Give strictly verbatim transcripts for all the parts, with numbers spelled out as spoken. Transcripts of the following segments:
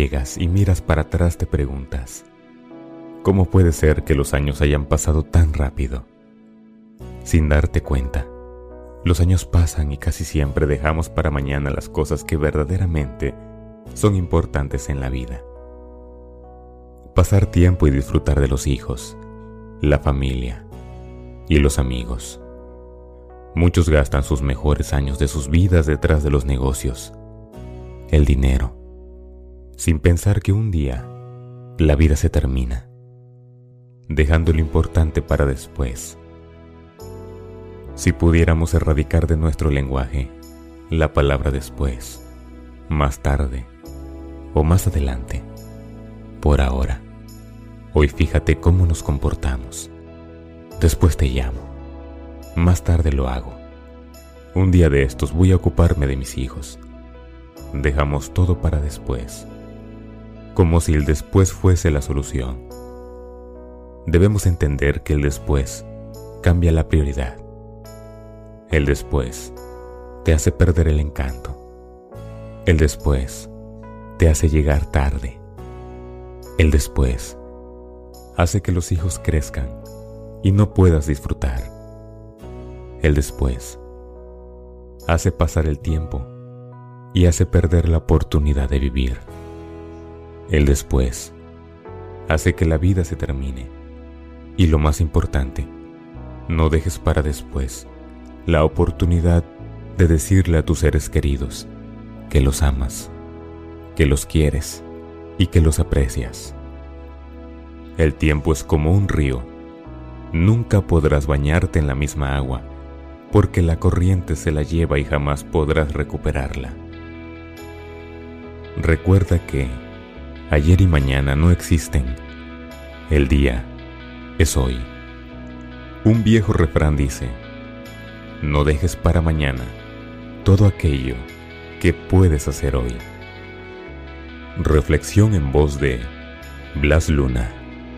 llegas y miras para atrás te preguntas, ¿cómo puede ser que los años hayan pasado tan rápido? Sin darte cuenta, los años pasan y casi siempre dejamos para mañana las cosas que verdaderamente son importantes en la vida. Pasar tiempo y disfrutar de los hijos, la familia y los amigos. Muchos gastan sus mejores años de sus vidas detrás de los negocios, el dinero, sin pensar que un día la vida se termina, dejando lo importante para después. Si pudiéramos erradicar de nuestro lenguaje la palabra después, más tarde o más adelante, por ahora, hoy fíjate cómo nos comportamos. Después te llamo, más tarde lo hago. Un día de estos voy a ocuparme de mis hijos. Dejamos todo para después, como si el después fuese la solución. Debemos entender que el después cambia la prioridad. El después te hace perder el encanto. El después te hace llegar tarde. El después hace que los hijos crezcan y no puedas disfrutar. El después hace pasar el tiempo y hace perder la oportunidad de vivir. El después hace que la vida se termine. Y lo más importante, no dejes para después la oportunidad de decirle a tus seres queridos que los amas, que los quieres y que los aprecias. El tiempo es como un río. Nunca podrás bañarte en la misma agua, porque la corriente se la lleva y jamás podrás recuperarla. Recuerda que ayer y mañana no existen. El día es hoy. Un viejo refrán dice: no dejes para mañana todo aquello que puedes hacer hoy. Reflexión en voz de Blas Luna.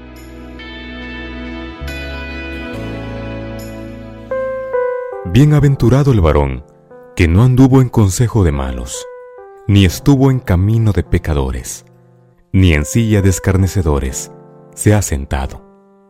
Bienaventurado el varón que no anduvo en consejo de malos, ni estuvo en camino de pecadores, ni en silla de escarnecedores se ha sentado.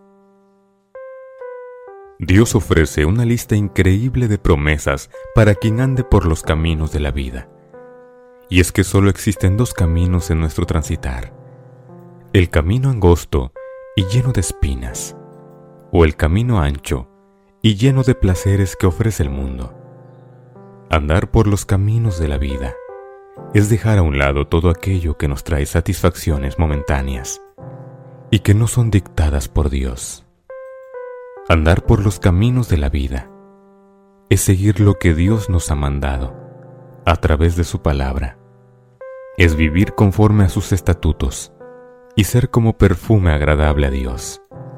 Dios ofrece una lista increíble de promesas para quien ande por los caminos de la vida. Y es que solo existen dos caminos en nuestro transitar: el camino angosto y lleno de espinas, o el camino ancho y lleno de placeres que ofrece el mundo. Andar por los caminos de la vida es dejar a un lado todo aquello que nos trae satisfacciones momentáneas y que no son dictadas por Dios. Andar por los caminos de la vida es seguir lo que Dios nos ha mandado a través de su palabra. Es vivir conforme a sus estatutos y ser como perfume agradable a Dios.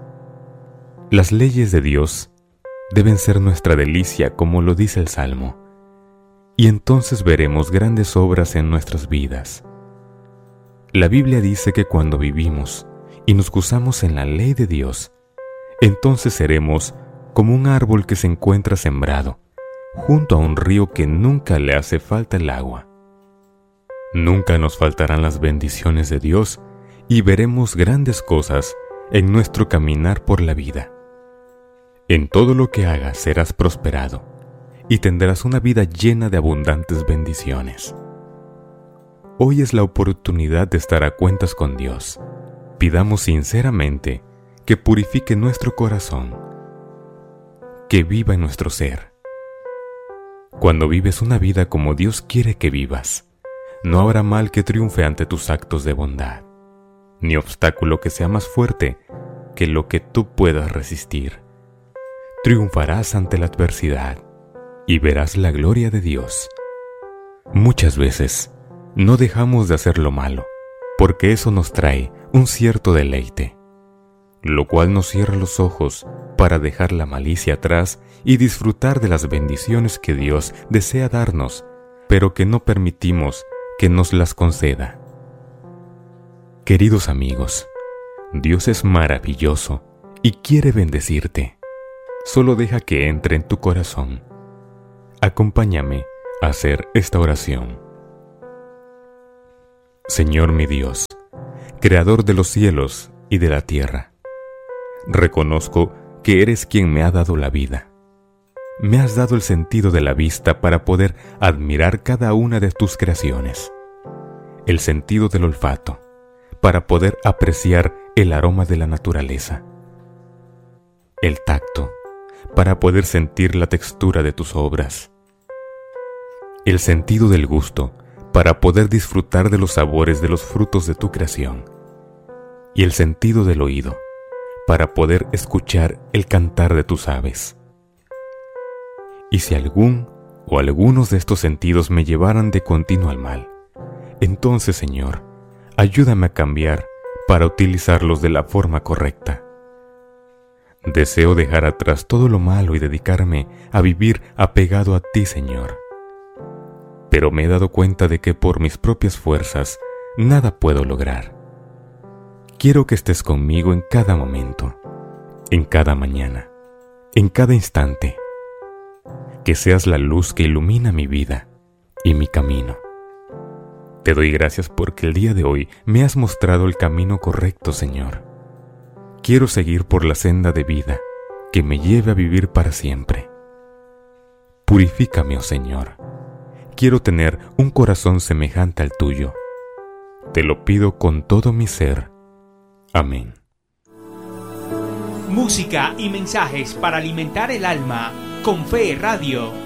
Las leyes de Dios deben ser nuestra delicia, como lo dice el Salmo, y entonces veremos grandes obras en nuestras vidas. La Biblia dice que cuando vivimos y nos gozamos en la ley de Dios, entonces seremos como un árbol que se encuentra sembrado junto a un río que nunca le hace falta el agua. Nunca nos faltarán las bendiciones de Dios y veremos grandes cosas en nuestro caminar por la vida. En todo lo que hagas serás prosperado y tendrás una vida llena de abundantes bendiciones. Hoy es la oportunidad de estar a cuentas con Dios. Pidamos sinceramente que purifique nuestro corazón, que viva en nuestro ser. Cuando vives una vida como Dios quiere que vivas, no habrá mal que triunfe ante tus actos de bondad, ni obstáculo que sea más fuerte que lo que tú puedas resistir. Triunfarás ante la adversidad y verás la gloria de Dios. Muchas veces no dejamos de hacer lo malo, porque eso nos trae un cierto deleite, lo cual nos cierra los ojos para dejar la malicia atrás y disfrutar de las bendiciones que Dios desea darnos, pero que no permitimos que nos las conceda. Queridos amigos, Dios es maravilloso y quiere bendecirte. Solo deja que entre en tu corazón. Acompáñame a hacer esta oración. Señor mi Dios, Creador de los cielos y de la tierra, reconozco que eres quien me ha dado la vida. Me has dado el sentido de la vista para poder admirar cada una de tus creaciones, el sentido del olfato para poder apreciar el aroma de la naturaleza, el tacto para poder sentir la textura de tus obras, el sentido del gusto para poder disfrutar de los sabores de los frutos de tu creación, y el sentido del oído para poder escuchar el cantar de tus aves. Y si algún o algunos de estos sentidos me llevaran de continuo al mal, entonces, Señor, ayúdame a cambiar para utilizarlos de la forma correcta. Deseo dejar atrás todo lo malo y dedicarme a vivir apegado a ti, Señor. Pero me he dado cuenta de que por mis propias fuerzas nada puedo lograr. Quiero que estés conmigo en cada momento, en cada mañana, en cada instante. Que seas la luz que ilumina mi vida y mi camino. Te doy gracias porque el día de hoy me has mostrado el camino correcto, Señor. Quiero seguir por la senda de vida que me lleve a vivir para siempre. Purifícame, oh Señor. Quiero tener un corazón semejante al tuyo. Te lo pido con todo mi ser. Amén. Música y mensajes para alimentar el alma con Fe Radio.